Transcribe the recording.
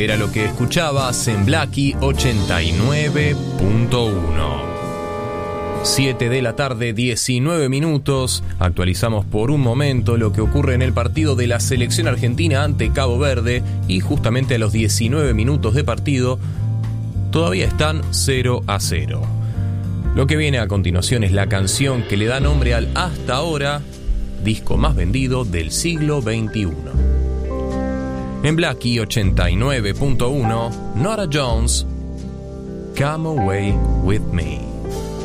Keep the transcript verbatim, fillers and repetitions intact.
Era lo que escuchabas en Blackie ochenta y nueve punto uno. siete de la tarde, diecinueve minutos. Actualizamos por un momento lo que ocurre en el partido de la selección argentina ante Cabo Verde. Y justamente a los diecinueve minutos de partido todavía están cero a cero. Lo que viene a continuación es la canción que le da nombre al hasta ahora disco más vendido del siglo veintiuno. En Blackie ochenta y nueve punto uno, Norah Jones, Come Away With Me.